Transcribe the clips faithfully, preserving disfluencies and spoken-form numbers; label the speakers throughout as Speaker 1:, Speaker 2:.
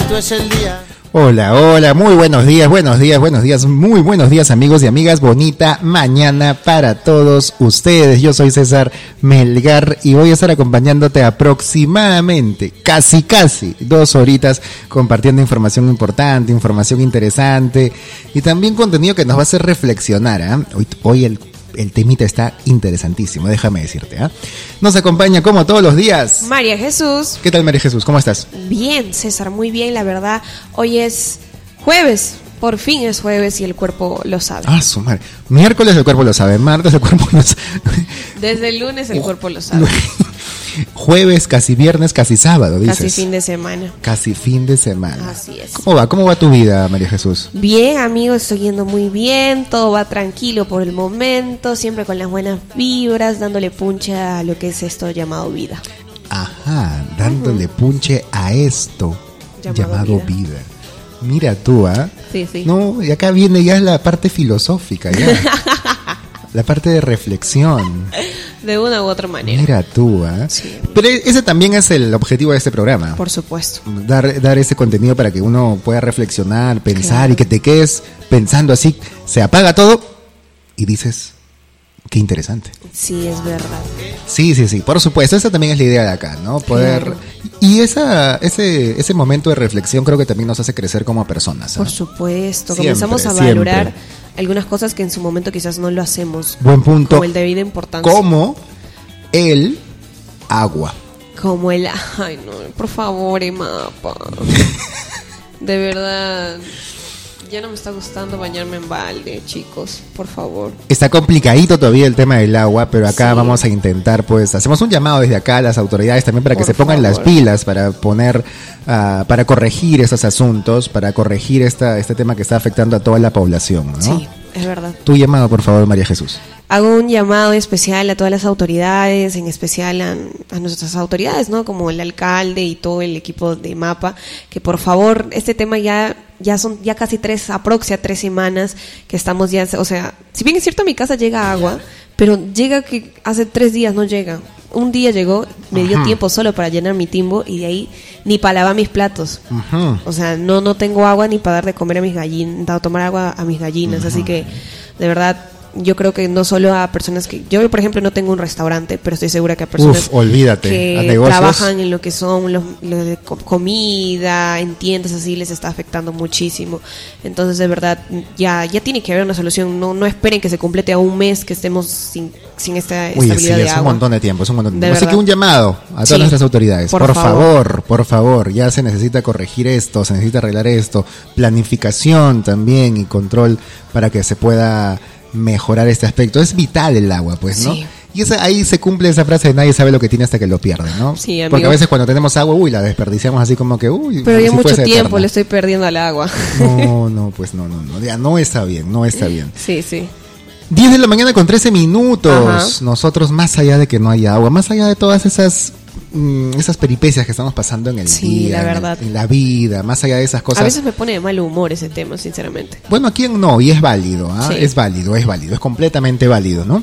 Speaker 1: bonito es el día.
Speaker 2: Hola, hola, muy buenos días, buenos días, buenos días, muy buenos días amigos y amigas, bonita mañana para todos ustedes. Yo soy César Melgar y voy a estar acompañándote aproximadamente, casi casi, dos horitas compartiendo información importante, información interesante y también contenido que nos va a hacer reflexionar, ¿eh? Hoy, hoy el El temita está interesantísimo, déjame decirte, ¿eh? Nos acompaña como todos los días
Speaker 3: María Jesús.
Speaker 2: ¿Qué tal, María Jesús? ¿Cómo estás?
Speaker 3: Bien, César, muy bien, la verdad. Hoy es jueves, por fin es jueves y el cuerpo lo sabe.
Speaker 2: Ah, su madre. Miércoles el cuerpo lo sabe, martes el cuerpo lo sabe.
Speaker 3: Desde el lunes el cuerpo lo sabe.
Speaker 2: Jueves, casi viernes, casi sábado, dices.
Speaker 3: Casi fin de semana.
Speaker 2: Casi fin de semana.
Speaker 3: Así es.
Speaker 2: ¿Cómo va? ¿Cómo va tu vida, María Jesús?
Speaker 3: Bien, amigo, estoy yendo muy bien, todo va tranquilo por el momento, siempre con las buenas vibras, dándole punche a lo que es esto llamado vida.
Speaker 2: Ajá, dándole uh-huh. punche a esto llamado, llamado vida. vida. Mira tú, ¿ah? ¿eh?
Speaker 3: Sí, sí.
Speaker 2: No, y acá viene ya la parte filosófica, ya. La parte de reflexión.
Speaker 3: De una u otra manera.
Speaker 2: Mira tú, ¿eh?
Speaker 3: Sí.
Speaker 2: Pero ese también es el objetivo de este programa.
Speaker 3: Por supuesto.
Speaker 2: Dar, dar ese contenido para que uno pueda reflexionar, pensar, claro. Y que te quedes pensando así. Se apaga todo y dices, qué interesante.
Speaker 3: Sí, es verdad.
Speaker 2: Sí, sí, sí, por supuesto. Esa también es la idea de acá, ¿no? Poder... Claro. Y esa, ese, ese momento de reflexión creo que también nos hace crecer como personas, ¿eh?
Speaker 3: Por supuesto.
Speaker 2: Siempre,
Speaker 3: comenzamos a valorar
Speaker 2: siempre.
Speaker 3: algunas cosas que en su momento quizás no lo hacemos.
Speaker 2: Buen punto.
Speaker 3: Como el de vida importancia.
Speaker 2: Como el agua.
Speaker 3: Como el... Ay, no, por favor, Emapa. De verdad... Ya no me está gustando bañarme en balde, chicos, por favor.
Speaker 2: Está complicadito todavía el tema del agua, pero acá sí. Vamos a intentar, pues, hacemos un llamado desde acá a las autoridades también para por que se pongan favor. Las pilas, para poner, uh, para corregir esos asuntos, para corregir esta, este tema que está afectando a toda la población, ¿no?
Speaker 3: Sí, es verdad.
Speaker 2: Tu llamado, por favor, María Jesús.
Speaker 3: Hago un llamado especial a todas las autoridades, en especial a, a nuestras autoridades, ¿no? Como el alcalde y todo el equipo de MAPA, que por favor, este tema ya... Ya son ya casi tres, aproxia tres semanas que estamos ya, o sea, si bien es cierto a mi casa llega agua, pero llega que hace tres días no llega. Un día llegó, me dio uh-huh. tiempo solo para llenar mi timbo y de ahí ni para lavar mis platos. Uh-huh. O sea, no no tengo agua ni para dar de comer a mis gallinas, para tomar agua a mis gallinas, uh-huh. Así que de verdad... Yo creo que no solo a personas que... Yo, por ejemplo, no tengo un restaurante, pero estoy segura que a personas
Speaker 2: Uf, olvídate,
Speaker 3: que trabajan en lo que son los, los de comida, en tiendas así, les está afectando muchísimo. Entonces, de verdad, ya ya tiene que haber una solución. No no esperen que se complete a un mes que estemos sin, sin esta
Speaker 2: Uy,
Speaker 3: estabilidad
Speaker 2: sí,
Speaker 3: de
Speaker 2: es
Speaker 3: agua.
Speaker 2: un montón de tiempo, es un montón de tiempo.
Speaker 3: De
Speaker 2: Así que un llamado a todas
Speaker 3: sí,
Speaker 2: nuestras autoridades.
Speaker 3: Por,
Speaker 2: por
Speaker 3: favor.
Speaker 2: favor, por favor, ya se necesita corregir esto, se necesita arreglar esto. Planificación también y control para que se pueda... mejorar este aspecto. Es vital el agua, pues, ¿no?
Speaker 3: Sí.
Speaker 2: Y esa, ahí se cumple esa frase de nadie sabe lo que tiene hasta que lo pierde, ¿no?
Speaker 3: Sí, amigo.
Speaker 2: Porque a veces cuando tenemos agua, uy, la desperdiciamos así como que, uy.
Speaker 3: Pero ya
Speaker 2: si
Speaker 3: mucho tiempo
Speaker 2: eterna.
Speaker 3: le estoy perdiendo al agua.
Speaker 2: No, no, pues no, no, no, ya no está bien, no está bien.
Speaker 3: Sí, sí.
Speaker 2: diez de la mañana con trece minutos.
Speaker 3: Ajá.
Speaker 2: Nosotros, más allá de que no haya agua, más allá de todas esas... esas peripecias que estamos pasando en el
Speaker 3: sí,
Speaker 2: día,
Speaker 3: la verdad.
Speaker 2: En, el, en la vida, más allá de esas cosas.
Speaker 3: A veces me pone de mal humor ese tema, sinceramente.
Speaker 2: Bueno, ¿a quién no? Y es válido, ¿ah?
Speaker 3: Sí.
Speaker 2: Es válido, es válido, es completamente válido, ¿no?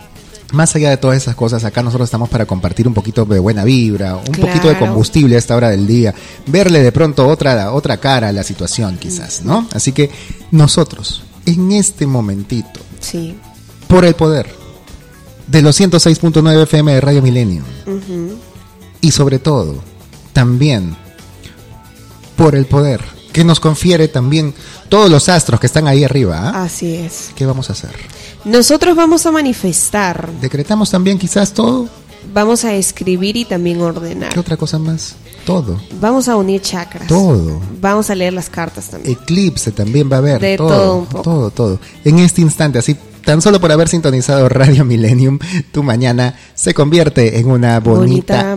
Speaker 2: Más allá de todas esas cosas, acá nosotros estamos para compartir un poquito de buena vibra, un
Speaker 3: claro.
Speaker 2: poquito de combustible a esta hora del día, verle de pronto otra, otra cara a la situación quizás, ¿no? Así que nosotros, en este momentito,
Speaker 3: sí.
Speaker 2: por el poder de los ciento seis punto nueve F M de Radio Milenio, uh-huh. Y sobre todo, también, por el poder que nos confiere también todos los astros que están ahí arriba. ¿eh?
Speaker 3: Así es.
Speaker 2: ¿Qué vamos a hacer?
Speaker 3: Nosotros vamos a manifestar.
Speaker 2: ¿Decretamos también quizás todo?
Speaker 3: Vamos a escribir y también ordenar.
Speaker 2: ¿Qué otra cosa más? Todo.
Speaker 3: Vamos a unir chakras.
Speaker 2: Todo.
Speaker 3: Vamos a leer las cartas también.
Speaker 2: Eclipse también va a haber.
Speaker 3: De
Speaker 2: todo,
Speaker 3: todo un poco.
Speaker 2: Todo, todo. En este instante, así tan solo por haber sintonizado Radio Millennium, tu mañana se convierte en una bonita, bonita